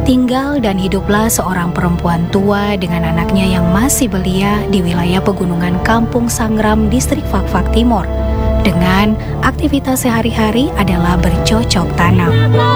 Tinggal dan hiduplah seorang perempuan tua dengan anaknya yang masih belia di wilayah pegunungan Kampung Sangram, distrik Fakfak Timur. Dengan aktivitas sehari-hari adalah bercocok tanam.